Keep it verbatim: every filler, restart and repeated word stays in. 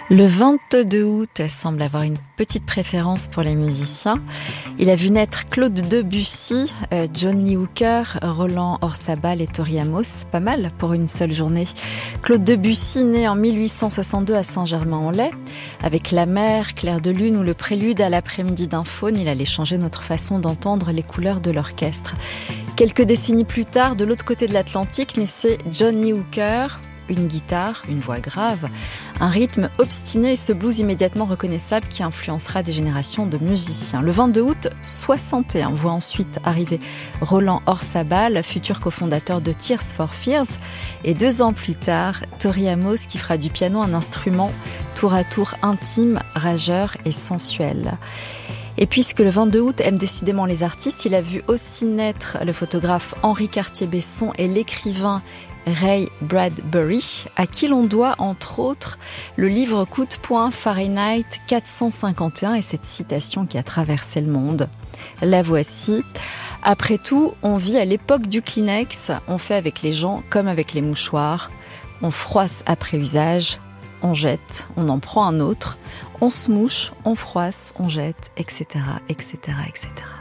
Le vingt-deux août semble avoir une petite préférence pour les musiciens. Il a vu naître Claude Debussy, euh, John Lee Hooker, Roland Orzabal et Tori Amos. Pas mal pour une seule journée. Claude Debussy, né en mille huit cent soixante-deux à Saint-Germain-en-Laye. Avec La Mer, Clair de Lune ou le prélude à l'après-midi d'un faune, il allait changer notre façon d'entendre les couleurs de l'orchestre. Quelques décennies plus tard, de l'autre côté de l'Atlantique, naissait John Lee Hooker. Une guitare, une voix grave, un rythme obstiné et ce blues immédiatement reconnaissable qui influencera des générations de musiciens. Le vingt-deux août soixante et un voit ensuite arriver Roland Orzabal, futur cofondateur de Tears for Fears, et deux ans plus tard, Tori Amos qui fera du piano un instrument tour à tour intime, rageur et sensuel. Et puisque le vingt-deux août aime décidément les artistes, il a vu aussi naître le photographe Henri Cartier-Bresson et l'écrivain Ray Bradbury, à qui l'on doit, entre autres, le livre Coup de poing Fahrenheit quatre cent cinquante et un et cette citation qui a traversé le monde. La voici. Après tout, on vit à l'époque du Kleenex, on fait avec les gens comme avec les mouchoirs, on froisse après usage, on jette, on en prend un autre, on se mouche, on froisse, on jette, et cetera, et cetera, et cetera.